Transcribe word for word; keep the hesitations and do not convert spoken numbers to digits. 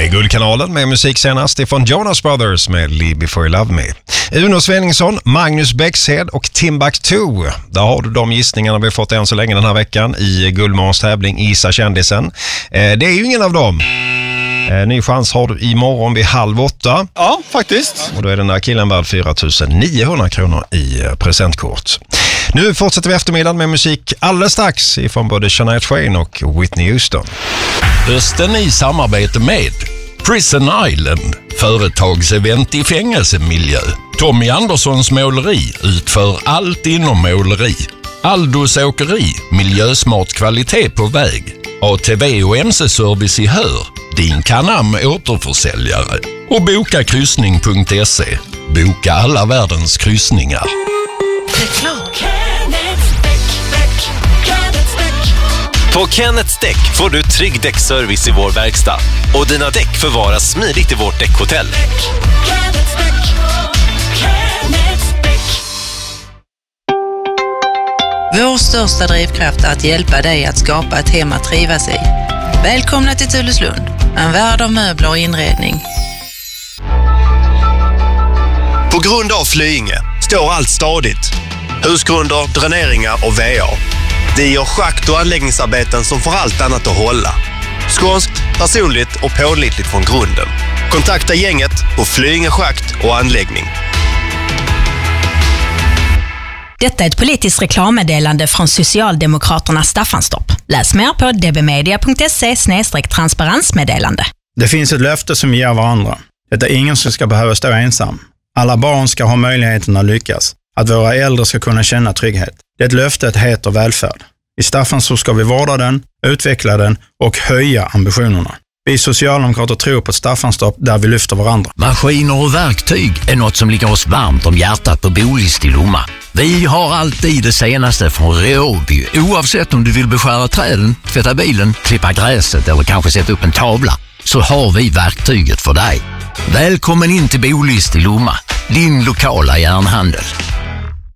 är Guldkanalen med musik senast ifrån Jonas Brothers med Live Before You Love Me. Uno Svenningsson, Magnus Bexhed och Timbuktu. Där har du de gissningarna vi fått än så länge den här veckan i Guldmorgons tävling Isa kändisen. Eh, det är ju ingen av dem. Eh, ny chans har du imorgon vid halv åtta. Ja, faktiskt. Och då är den där killen värd fyra tusen niohundra kronor i presentkort. Nu fortsätter vi eftermiddagen med musik alldeles strax ifrån både Shania Twain och Whitney Houston. Hösten i samarbete med Prison Island, företagsevent i fängelsemiljö. Tommy Anderssons måleri utför allt inom måleri. Aldos åkeri, miljösmart kvalitet på väg. A T V och M C-service i Hör, din Canam återförsäljare. Och boka kryssning punkt se. Boka alla världens kryssningar. På Kenneths Däck får du trygg däckservice i vår verkstad. Och dina däck förvaras smidigt i vårt däckhotell. Vår största drivkraft är att hjälpa dig att skapa ett hem att trivas i. Välkomna till Tulleslund, en värld av möbler och inredning. På grund av Flyinge står allt stadigt. Husgrunder, dräneringar och V A. Vi gör schakt och anläggningsarbeten som får allt annat att hålla. Skånskt, personligt och pålitligt från grunden. Kontakta gänget på Flyinge schakt och anläggning. Detta är ett politiskt reklammeddelande från Socialdemokraterna Staffanstorp. Läs mer på d b media punkt se slash transparensmeddelande. Det finns ett löfte som vi ger varandra. Det är ingen som ska behöva stå ensam. Alla barn ska ha möjligheten att lyckas. Att våra äldre ska kunna känna trygghet. Det löftet heter välfärd. I Staffanstorp ska vi vårda den, utveckla den och höja ambitionerna. Vi socialdemokrater tror på Staffanstorp där vi lyfter varandra. Maskiner och verktyg är något som ligger oss varmt om hjärtat på Bolist i Lomma. Vi har alltid det senaste från Råby. Oavsett om du vill beskära träden, tvätta bilen, klippa gräset eller kanske sätta upp en tavla, så har vi verktyget för dig. Välkommen in till Bolist i Lomma, din lokala järnhandel.